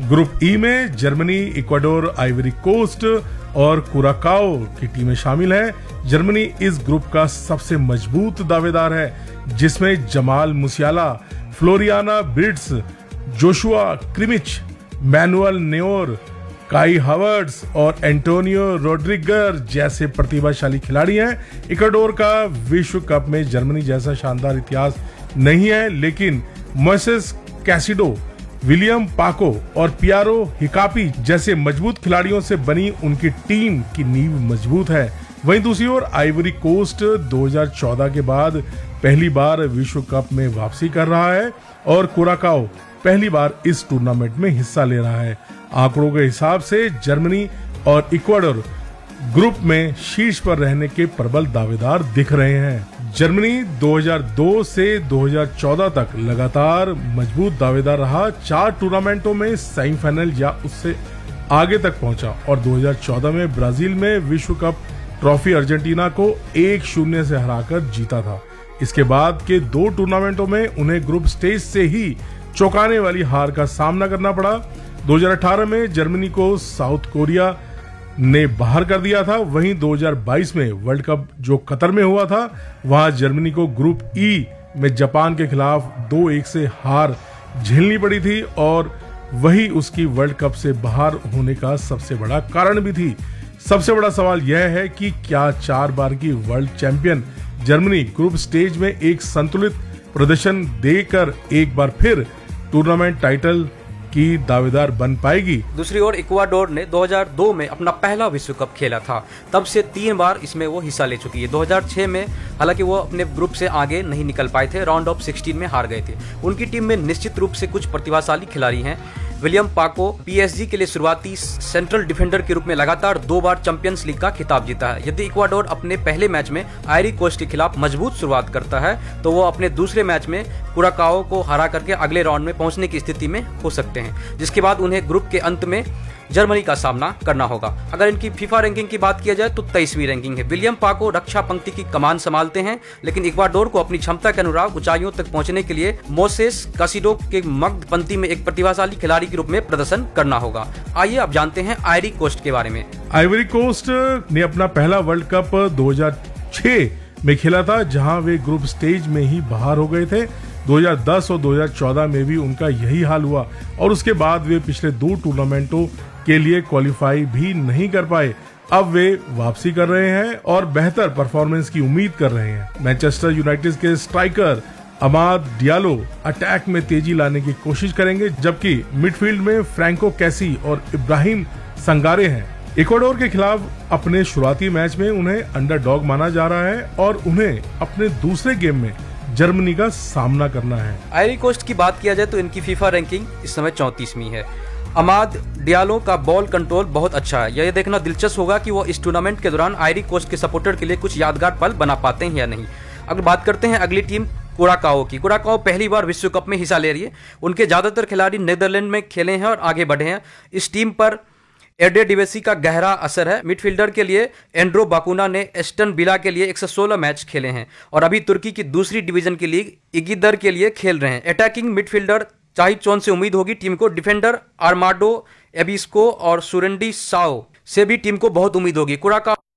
Group ई में Germany, Ecuador, Ivory coast और Curaçao की टीमें शामिल हैं। जर्मनी इस ग्रुप का सबसे मजबूत दावेदार है, जिसमें जमाल मुसियाला, फ्लोरियाना बिर्ट्स, जोशुआ क्रिमिच, मैनुअल नेओर, काई हावर्ड्स और एंटोनियो रोड्रिगर जैसे प्रतिभाशाली खिलाड़ी हैं। इक्वाडोर का विश्व कप में जर्मनी जैसा शानदार इतिहास नहीं है, लेकिन मोइसेस कैसिडो, विलियम पाको और पियारो हिकापी जैसे मजबूत खिलाड़ियों से बनी उनकी टीम की नींव मजबूत है। वहीं दूसरी ओर आइवरी कोस्ट 2014 के बाद पहली बार विश्व कप में वापसी कर रहा है और कुराकाओ पहली बार इस टूर्नामेंट में हिस्सा ले रहा है। आंकड़ों के हिसाब से जर्मनी और इक्वाडोर ग्रुप में शीर्ष पर रहने के प्रबल दावेदार दिख रहे हैं। जर्मनी 2002 से 2014 तक लगातार मजबूत दावेदार रहा, 4 टूर्नामेंटों में सेमीफाइनल या उससे आगे तक पहुंचा और 2014 में ब्राजील में विश्व कप ट्रॉफी अर्जेंटीना को 1-0 से हराकर जीता था। इसके बाद के 2 टूर्नामेंटों में उन्हें ग्रुप स्टेज से ही चौंकाने वाली हार का सामना करना पड़ा। 2018 में जर्मनी को साउथ कोरिया ने बाहर कर दिया था। वहीं 2022 में वर्ल्ड कप जो कतर में हुआ था, वहां जर्मनी को ग्रुप ई में जापान के खिलाफ 2-1 से हार झेलनी पड़ी थी और वही उसकी वर्ल्ड कप से बाहर होने का सबसे बड़ा कारण भी थी। सबसे बड़ा सवाल यह है कि क्या 4 बार की world champion Germany group stage में एक संतुलित प्रदर्शन देकर एक बार फिर टूर्नामेंट टाइटल की दावेदार बन पाएगी। दूसरी ओर इक्वाडोर ने 2002 में अपना पहला विश्व कप खेला था, तब से 3 बार इसमें वो हिस्सा ले चुकी है। 2006 में हालांकि वो अपने ग्रुप से आगे नहीं निकल पाए थे, राउंड ऑफ 16 में हार गए थे। उनकी टीम में निश्चित रूप से कुछ प्रतिभाशाली खिलाड़ी हैं। विलियम पाको पीएसजी के लिए शुरुआती सेंट्रल डिफेंडर के रूप में लगातार 2 बार चैंपियंस लीग का खिताब जीता है। यदि इक्वाडोर अपने पहले मैच में आइवरी कोस्ट के खिलाफ मजबूत शुरुआत करता है तो वो अपने दूसरे मैच में कुराकाओ को हरा करके अगले राउंड में पहुंचने की स्थिति में हो सकते हैं, जिसके बाद उन्हें ग्रुप के अंत में जर्मनी का सामना करना होगा। अगर इनकी फीफा रैंकिंग की बात किया जाए तो 23वीं रैंकिंग है। विलियम पाको रक्षा पंक्ति की कमान संभालते हैं, लेकिन इक्वाडोर को अपनी क्षमता के अनुसार ऊंचाइयों तक पहुंचने के लिए मोसेस कैसिडो के मध्य पंक्ति में एक प्रतिभाशाली खिलाड़ी के रूप में प्रदर्शन करना होगा। आइए अब जानते हैं आइवरी कोस्ट के बारे में। आइवरी कोस्ट ने अपना पहला वर्ल्ड कप 2006 में खेला था, जहां वे ग्रुप स्टेज में ही बाहर हो गए थे। 2010 और 2014 में भी उनका यही हाल हुआ और उसके बाद वे पिछले 2 टूर्नामेंटों के लिए क्वालिफाई भी नहीं कर पाए। अब वे वापसी कर रहे हैं और बेहतर परफॉर्मेंस की उम्मीद कर रहे हैं। मैनचेस्टर यूनाइटेड के स्ट्राइकर अमाद डियालो अटैक में तेजी लाने की कोशिश करेंगे, जबकि मिडफील्ड में फ्रैंको कैसी और इब्राहिम संगारे हैं। इक्वाडोर के खिलाफ अपने शुरुआती मैच में उन्हें अंडरडॉग माना जा रहा है और उन्हें अपने दूसरे गेम में जर्मनी का सामना करना है। आइवरी कोस्ट की बात किया जाए तो इनकी फीफा रैंकिंग इस समय 34वीं है। अमाद डियालो का बॉल कंट्रोल बहुत अच्छा है। यह देखना दिलचस्प होगा कि वो इस टूर्नामेंट के दौरान आइवरी कोस्ट के सपोर्टर के लिए कुछ यादगार पल बना पाते हैं या नहीं। अगर बात करते हैं अगली टीम कुराकाओ की। कुराकाओ पहली बार विश्व कप में हिस्सा ले रही है। उनके ज्यादातर खिलाड़ी नीदरलैंड में खेले हैं और आगे बढ़े हैं। इस टीम पर एडे डिवेसी का गहरा असर है। मिडफील्डर के लिए एंड्रो बाकुना ने एस्टन विला के लिए 116 मैच खेले हैं और अभी तुर्की की दूसरी डिवीजन की लीग इगिदर के लिए खेल रहे हैं। अटैकिंग मिडफील्डर चाहिचोन से उम्मीद होगी टीम को। डिफेंडर आर्माडो एबिस्को और सुरेंडी साओ से भी टीम को बहुत उम्मीद होगी। कुराकाओ